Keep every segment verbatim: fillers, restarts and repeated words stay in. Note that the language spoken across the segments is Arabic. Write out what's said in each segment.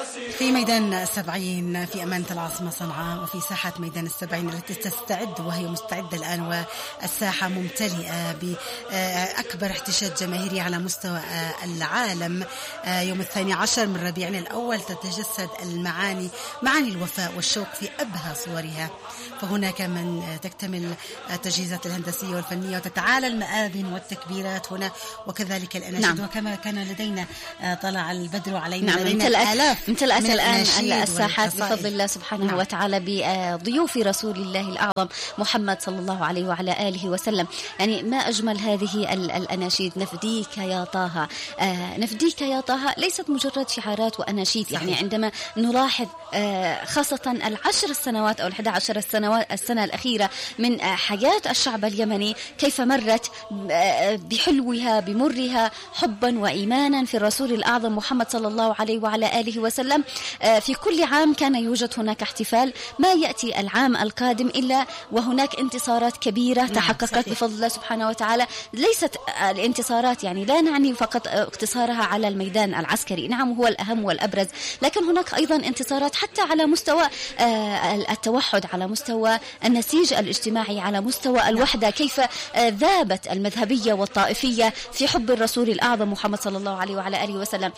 في ميدان السبعين في أمانة العاصمة صنعاء، وفي ساحة ميدان السبعين التي تستعد وهي مستعدة الآن، والساحة ممتلئة بأكبر احتشاد جماهيري على مستوى العالم. يوم الثاني عشر من ربيع الأول تتجسد المعاني معاني الوفاء والشوق في أبهى صورها، فهناك من تكتمل التجهيزات الهندسية والفنية وتتعالى المآذن والتكبيرات هنا وكذلك الأناشيد. نعم. وكما كان لدينا طلع البدر علينا. نعم. امتلأت الآن الساحات بفضل الله سبحانه نعم. وتعالى بضيوف رسول الله الأعظم محمد صلى الله عليه وعلى آله وسلم. يعني ما أجمل هذه الأناشيد، نفديك يا طه، آه نفديك يا طه، ليست مجرد شعارات وأناشيد. صحيح. يعني عندما نلاحظ آه خاصة العشر السنوات أو الحد عشر السنوات السنة الأخيرة من آه حياة الشعب اليمني كيف مرت آه بحلوها بمرها حبا وإيمانا في الرسول الأعظم محمد صلى الله عليه وعلى آله وسلم. آه في كل عام كان يوجد هناك احتفال، ما يأتي العام القادم إلا وهناك انتصارات كبيرة نعم. تحققت صحيح. بفضل الله سبحانه وتعالى. ليست الانتصارات يعني لا نعني فقط اقتصارها على الميدان العسكري، نعم هو الأهم والأبرز، لكن هناك أيضا انتصارات حتى على مستوى التوحد، على مستوى النسيج الاجتماعي، على مستوى الوحدة، كيف ذابت المذهبية والطائفية في حب الرسول الأعظم محمد صلى الله عليه وعلى آله وسلم.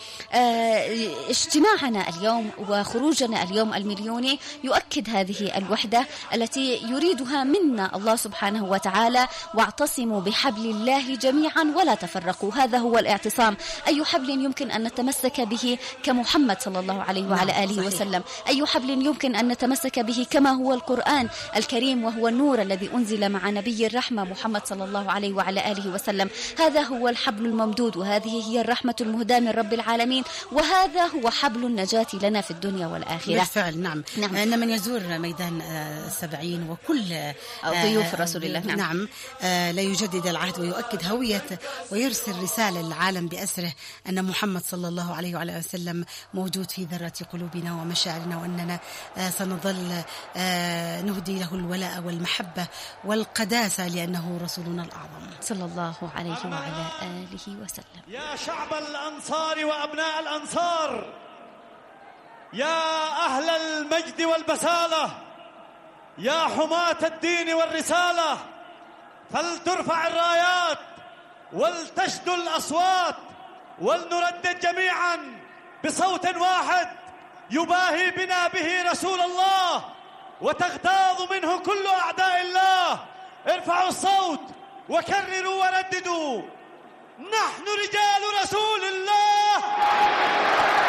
اجتماعنا اليوم وخروجنا اليوم المليوني يؤكد هذه الوحدة التي يريدها منا الله سبحانه وتعالى. واعتصموا بحبل الله جميعا ولا تفرقوا، هذا هو الاعتصام. أي حبل يمكن أن نتمسك به كمحمد صلى الله عليه وعلى آله وسلم؟ أي حبل يمكن أن نتمسك به كما هو القرآن الكريم وهو النور الذي أنزل مع نبي الرحمة محمد صلى الله عليه وعلى آله وسلم؟ هذا هو الحبل الممدود، وهذه هي الرحمة المهداة من رب العالمين، وهذا هو حبل النجاة لنا في الدنيا والآخرة. بالفعل نعم. نعم. أن من يزور ميدان السبعين وكل ضيوف رسول الله نعم, نعم. لا يجدد العهد ويؤكد هوية ويرسل رسالة للعالم بأسره أن محمد صلى الله عليه وعلى وسلم موجود في ذرة قلوبنا ومشاعرنا، وأننا سنظل نهدي له الولاء والمحبة والقداسة لأنه رسولنا الأعظم صلى الله عليه وعلى آله وسلم. يا شعب الأنصار وأبناء الأنصار، يا أهل المجد والبسالة، يا حماة الدين والرسالة، فلترفع الرايات ولتشد الأصوات ولنردد جميعا بصوت واحد يباهي بنا به رسول الله وتغتاظ منه كل أعداء الله. ارفعوا الصوت وكرروا ورددوا: نحن رجال رسول الله.